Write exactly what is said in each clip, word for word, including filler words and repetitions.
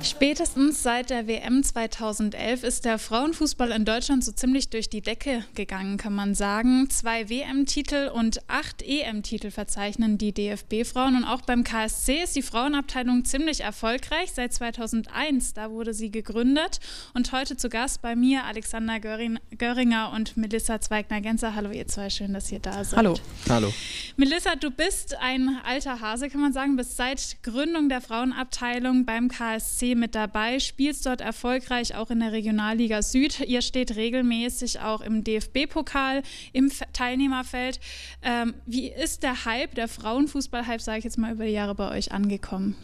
Spätestens seit der W M zweitausendelf ist der Frauenfußball in Deutschland so ziemlich durch die Decke gegangen, kann man sagen. Zwei W M-Titel und acht E M-Titel verzeichnen die D F B-Frauen. Und auch beim K S C ist die Frauenabteilung ziemlich erfolgreich. Seit zweitausendeins, da wurde sie gegründet. Und heute zu Gast bei mir Alexander Göring, Göringer und Melissa Zweigner-Genzer. Hallo ihr zwei, schön, dass ihr da seid. Hallo. Hallo. Melissa, du bist ein alter Hase, kann man sagen. Bist seit Gründung der Frauenabteilung beim K S C mit dabei, spielst dort erfolgreich auch in der Regionalliga Süd. Ihr steht regelmäßig auch im D F B-Pokal im Teilnehmerfeld. Ähm, wie ist der Hype, der Frauenfußball-Hype, sage ich jetzt mal, über die Jahre bei euch angekommen?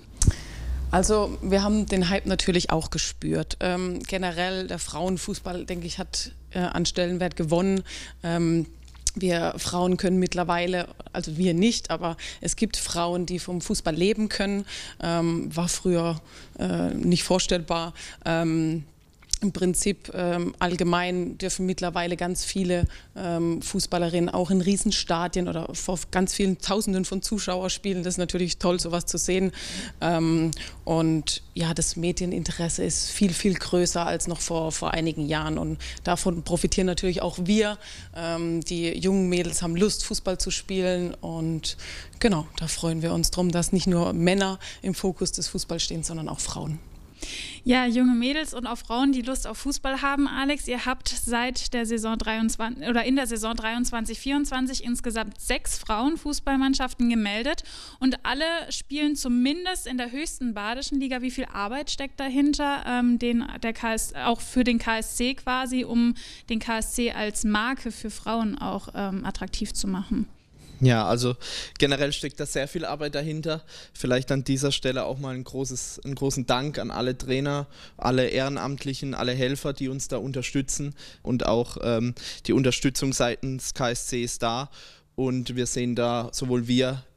Also wir haben den Hype natürlich auch gespürt. Ähm, generell der Frauenfußball, denke ich, hat äh, an Stellenwert gewonnen. Ähm, Wir Frauen können mittlerweile, also wir nicht, aber es gibt Frauen, die vom Fußball leben können. Ähm, war früher äh, nicht vorstellbar. Ähm, Im Prinzip ähm, allgemein dürfen mittlerweile ganz viele ähm, Fußballerinnen auch in Riesenstadien oder vor ganz vielen Tausenden von Zuschauern spielen. Das ist natürlich toll, sowas zu sehen. Ähm, und ja, das Medieninteresse ist viel, viel größer als noch vor, vor einigen Jahren. Und davon profitieren natürlich auch wir. Ähm, die jungen Mädels haben Lust, Fußball zu spielen. Und genau, da freuen wir uns drum, dass nicht nur Männer im Fokus des Fußballs stehen, sondern auch Frauen. Ja, junge Mädels und auch Frauen, die Lust auf Fußball haben, Alex. Ihr habt seit der Saison dreiundzwanzig oder in der Saison dreiundzwanzig vierundzwanzig insgesamt sechs Frauenfußballmannschaften gemeldet und alle spielen zumindest in der höchsten badischen Liga. Wie viel Arbeit steckt dahinter, ähm, den, der K S, auch für den K S C quasi, um den K S C als Marke für Frauen auch ähm, attraktiv zu machen? Ja, also generell steckt da sehr viel Arbeit dahinter. Vielleicht an dieser Stelle auch mal ein großes, einen großen Dank an alle Trainer, alle Ehrenamtlichen, alle Helfer, die uns da unterstützen, und auch ähm, die Unterstützung seitens K S C ist da. Und wir sehen da, sowohl wir